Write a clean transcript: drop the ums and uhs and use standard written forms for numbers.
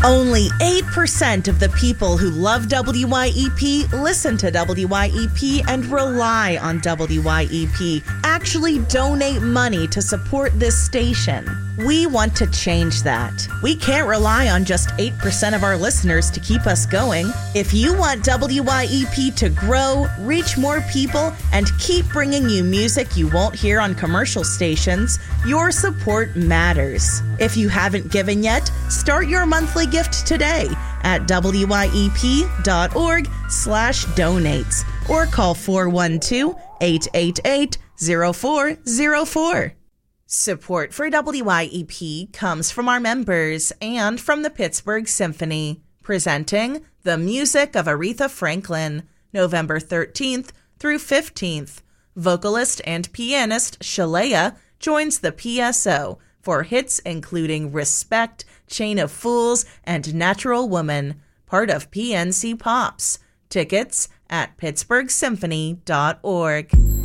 Only 8% of the people who love WYEP, listen to WYEP, and rely on WYEP actually donate money to support this station. We want to change that. We can't rely on just 8% of our listeners to keep us going. If you want WYEP to grow, reach more people, and keep bringing you music you won't hear on commercial stations, your support matters. If you haven't given yet, start your monthly gift today at wyep.org/donates or call 412-888-0404. Support for WYEP comes from our members and from the Pittsburgh Symphony, presenting The Music of Aretha Franklin, November 13th through 15th. Vocalist and pianist Shalea joins the PSO for hits including Respect, Chain of Fools, and Natural Woman, part of PNC Pops. Tickets at pittsburghsymphony.org.